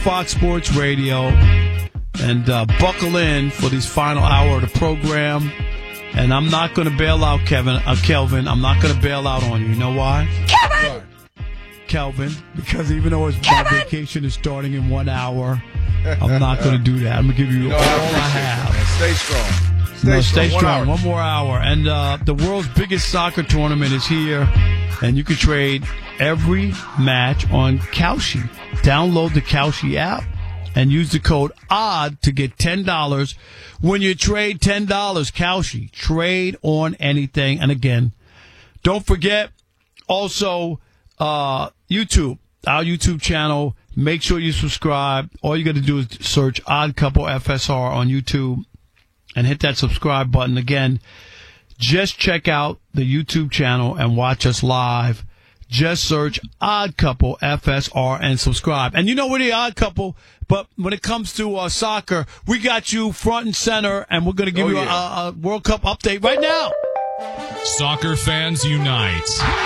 Fox Sports Radio, and buckle in for this final hour of the program. And I'm not going to bail out, Kelvin. I'm not going to bail out on you. You know why? Kelvin, because even though my vacation is starting in 1 hour, I'm not going to do that. I'm going to give you all I have. Stay strong. Stay strong. 1 more hour. And the world's biggest soccer tournament is here, and you can trade every match on Kalshi. Download the Kalshi app and use the code ODD to get $10 when you trade $10. Kalshi. Trade on anything. And again, don't forget also YouTube, our YouTube channel. Make sure you subscribe. All you got to do is search Odd Couple FSR on YouTube and hit that subscribe button. Again, just check out the YouTube channel and watch us live. Just search Odd Couple FSR and subscribe. And you know we're the Odd Couple, but when it comes to soccer, we got you front and center, and we're going to give you a World Cup update right now. Soccer fans unite.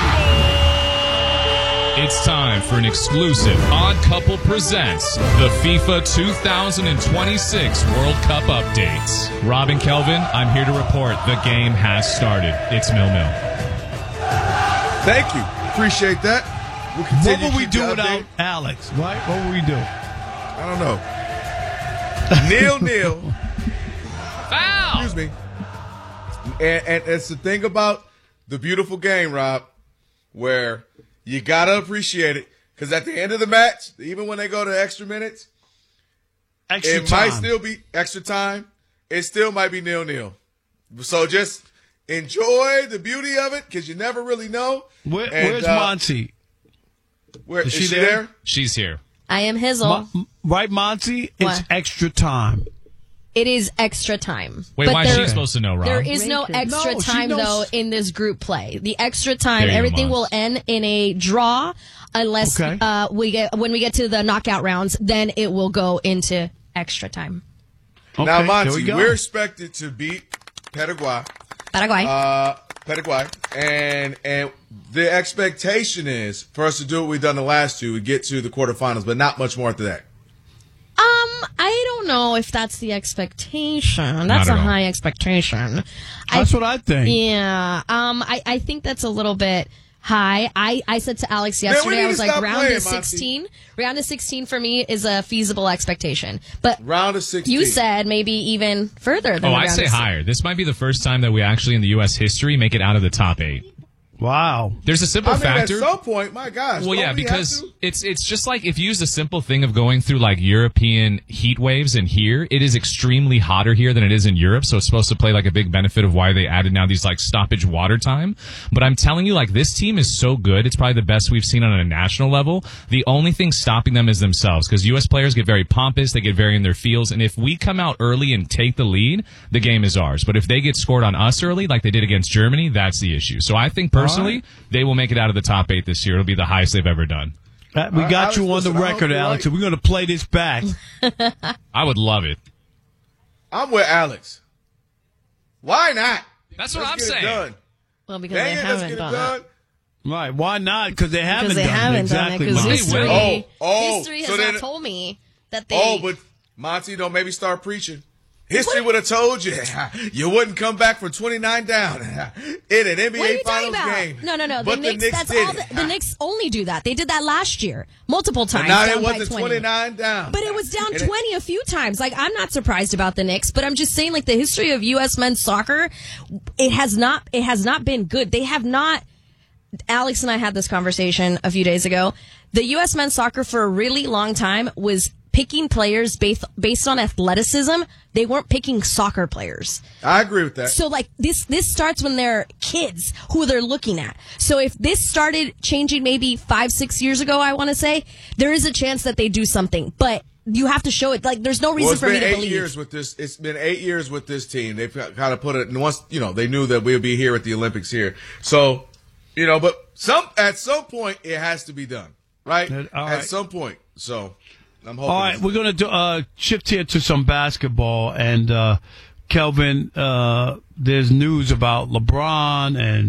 It's time for an exclusive Odd Couple presents the FIFA 2026 World Cup updates. Rob and Kelvin, I'm here to report the game has started. It's 0-0. Thank you. Appreciate that. We'll continue. What would we do without Alex, right? What would we do? I don't know. 0-0. Foul! Excuse me. And it's the thing about the beautiful game, Rob, where you got to appreciate it. Because at the end of the match, even when they go to extra minutes, it might still be extra time. It still might be 0-0. So just enjoy the beauty of it, because you never really know. Where's Monty? Is she there? She's here. I am Hizzle. Right, Monty? It's extra time. It is extra time. Wait, why is she supposed to know, Rob? There is no extra time, though, in this group play. The extra time, everything will end in a draw unless when we get to the knockout rounds, then it will go into extra time. Okay, now, Monty, we're expected to beat Paraguay. And the expectation is for us to do what we've done the last two, we get to the quarterfinals, but not much more after that. I don't know if that's the expectation. That's a high expectation. That's what I think. Yeah. I think that's a little bit high. I said to Alex yesterday, I was like, round of 16. Round of 16 for me is a feasible expectation. But round of 16. You said maybe even further than I say higher. This might be the first time that we actually in the U.S. history make it out of the top 8. Wow. There's a simple factor. At some point, my gosh. Well, yeah, because it's just like if you use a simple thing of going through like European heat waves, and here it is extremely hotter here than it is in Europe, so it's supposed to play like a big benefit of why they added now these like stoppage water time. But I'm telling you, like, this team is so good. It's probably the best we've seen on a national level. The only thing stopping them is themselves, because U.S. players get very pompous, they get very in their feels, and if we come out early and take the lead, the game is ours. But if they get scored on us early, like they did against Germany, that's the issue. So I think personally, they will make it out of the top 8 this year. It'll be the highest they've ever done. We got you on the record, Alex, and we're going to play this back. I would love it. I'm with Alex. Why not? That's what I'm saying. Done. Well, because they haven't done it. Right. Why not? Because they haven't done it. Exactly. Because history so has not told me that they... Oh, but Monty, don't maybe start preaching. History would have told you you wouldn't come back from 29 down in an NBA Finals game. No. But the Knicks did. The Knicks only do that. They did that last year, multiple times. Now down it wasn't by 20. 29 down. But it was down 20 a few times. Like, I'm not surprised about the Knicks, but I'm just saying, like, the history of U.S. men's soccer, it has not been good. They have not. Alex and I had this conversation a few days ago. The U.S. men's soccer for a really long time was picking players based on athleticism. They weren't picking soccer players. I agree with that. So, like, this starts when they're kids who they're looking at. So if this started changing maybe 5-6 years ago, I want to say, there is a chance that they do something. But you have to show it. Like, there's no reason for me to believe. It's been 8 years with this team. They've kind of put it, and once, they knew that we'll be here at the Olympics here. So, but at some point, it has to be done, right? At some point. So I'm hoping. All right, we're going to shift here to some basketball. And, Kelvin, there's news about LeBron and